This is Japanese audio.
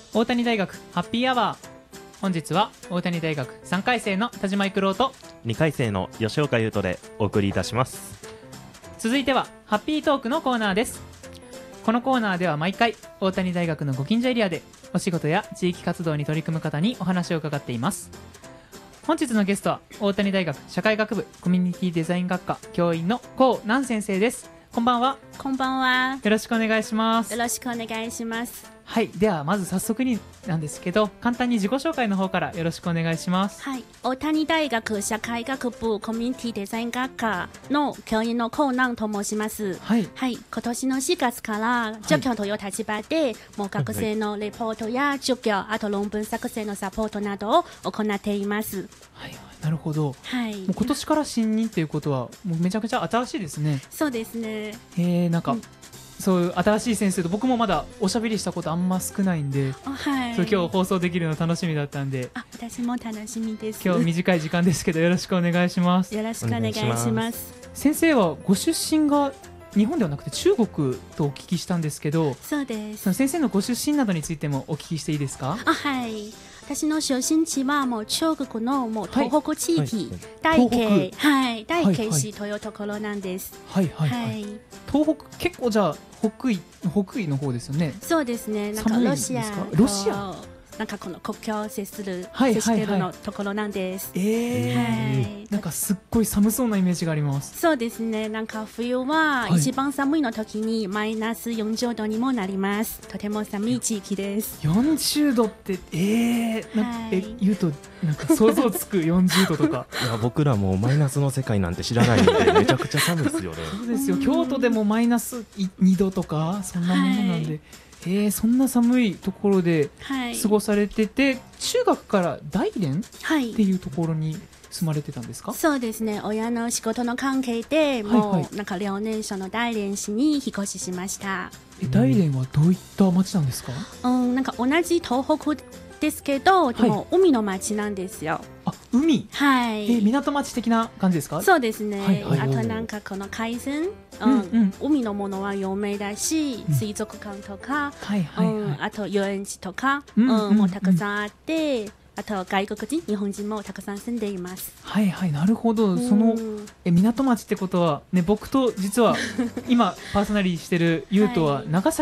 大谷大学ハッピーアワー。本日は大谷大学3回生の田島育郎と 2回生の吉岡優斗でお送りいたします。 続いてはハッピートークのコーナーです。このコーナーでは毎回大谷大学のご近所エリアでお仕事や地域活動に取り組む方にお話を伺っています。本日のゲストは大谷大学社会学部コミュニティデザイン学科教員の高南先生です。こんばんは。 こんばんは。 よろしくお願いします。 よろしくお願いします。 はい、ではまず早速になんですけど、簡単に自己紹介の方からよろしくお願いします。 はい、大谷大学社会学部コミュニティデザイン学科の教員の高南と申します。 はい、 はい、今年の4月から授業という立場で、もう学生のレポートや授業、あと論文作成のサポートなどを行っています。 はい、なるほど。 はい、 もう今年から新任ということはもうめちゃくちゃ新しいですね。 そうですね。 なんか、そういう新しい先生と僕もまだおしゃべりしたことあんま少ないんで、 はい、 そう今日放送できるの楽しみだったんで、 私も楽しみです。 今日短い時間ですけどよろしくお願いします。 よろしくお願いします。 先生はご出身が日本ではなくて中国とお聞きしたんですけど、 そうです。 その先生のご出身などについてもお聞きしていいですか？ はい。私の出身地はもう中国のもう東北地域、 大慶市というところなんです。 はいはいはい。東北結構じゃあ北緯の方ですよね。 そうですね。なんかロシアなんかこの国境を接してるのところなんです。 なんかすっごい寒そうなイメージがあります。 そうですね。なんか冬は一番寒いの時にマイナス40度にもなります。とても寒い地域です。 40度って言うとなんか想像つく40度とか。 いや僕らもマイナスの世界なんて知らないのでめちゃくちゃ寒いですよね。 そうですよ。京都でもマイナス2度とかそんなものなんで。そんな寒いところで過ごされてて、中学から大連っていうところに住まれてたんですか？ そうですね。親の仕事の関係でもうなんか遼寧省の大連市に引っ越ししました。 大連はどういった町なんですか？ なんか同じ東北ですけど、でも海の町なんですよ。 海、 はい、 港町的な感じですか？ そうですね。あとなんかこの海鮮、海のものは有名だし、水族館とか、あと遊園地とか、もうたくさんあって、あと外国人、日本人もたくさん住んでいます。 はいはい、なるほど。その港町ってことはね、僕と実は今パーソナリティしてる優斗は長崎